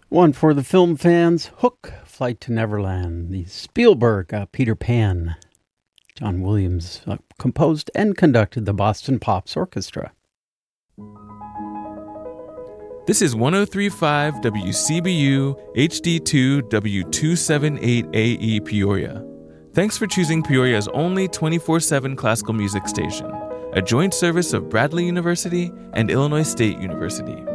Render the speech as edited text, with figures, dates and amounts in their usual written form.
One for the film fans, Hook, Flight to Neverland. The Spielberg, Peter Pan. John Williams composed and conducted the Boston Pops Orchestra. This is 103.5 WCBU HD2 W278AE Peoria. Thanks for choosing Peoria's only 24/7 classical music station, a joint service of Bradley University and Illinois State University.